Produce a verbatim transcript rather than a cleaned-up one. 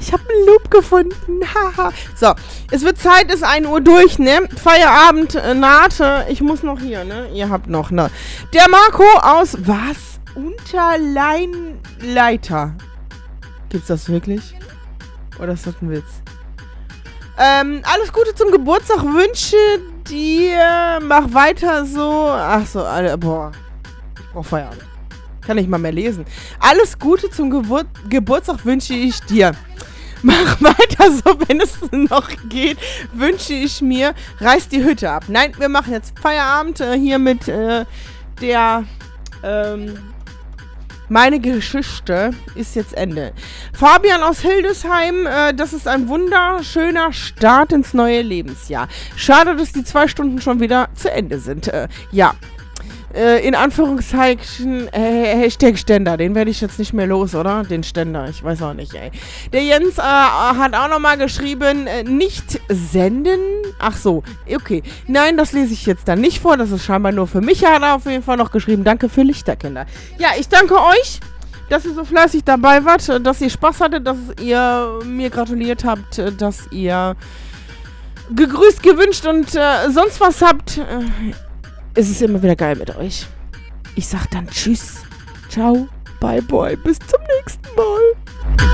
Ich habe einen Loop gefunden. Haha. So, es wird Zeit, ist ein Uhr durch, ne? Feierabend äh, naht. Ich muss noch hier, ne? Ihr habt noch, ne? Der Marco aus, was? Unterleinleiter. Gibt's das wirklich? Oder ist das ein Witz? Ähm, alles Gute zum Geburtstag wünsche dir. Mach weiter so. Ach so, alle, boah. Ich brauch Feierabend. Kann nicht mal mehr lesen. Alles Gute zum Gebur- Geburtstag wünsche ich dir. Mach weiter so, wenn es noch geht, wünsche ich mir. Reiß die Hütte ab. Nein, wir machen jetzt Feierabend äh, hier mit äh, der, ähm, meine Geschichte ist jetzt Ende. Fabian aus Hildesheim, äh, das ist ein wunderschöner Start ins neue Lebensjahr. Schade, dass die zwei Stunden schon wieder zu Ende sind. Äh, ja. In Anführungszeichen, äh, Hashtag Ständer, den werde ich jetzt nicht mehr los, oder? Den Ständer, ich weiß auch nicht, ey. Der Jens äh, hat auch nochmal geschrieben, äh, nicht senden. Ach so, okay. Nein, das lese ich jetzt dann nicht vor, das ist scheinbar nur für mich. Er hat auf jeden Fall noch geschrieben, danke für Lichterkinder. Ja, ich danke euch, dass ihr so fleißig dabei wart, dass ihr Spaß hattet, dass ihr mir gratuliert habt, dass ihr gegrüßt, gewünscht und äh, sonst was habt. Äh, Es ist immer wieder geil mit euch. Ich sag dann tschüss. Ciao. Bye, bye. Bis zum nächsten Mal.